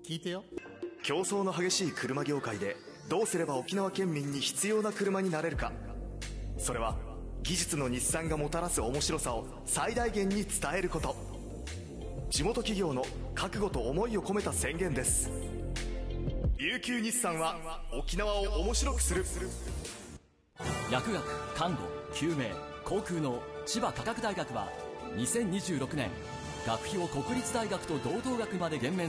聞いてよ。 競争の激しい車業界でどうすれば沖縄県民に必要な車になれるか。それは技術の日産がもたらす面白さを最大限に伝えること。地元企業の覚悟と思いを込めた宣言です。琉球日産は沖縄を面白くする。 薬学、看護、救命、航空の千葉科学大学は2026年学費を国立大学と同等額まで減免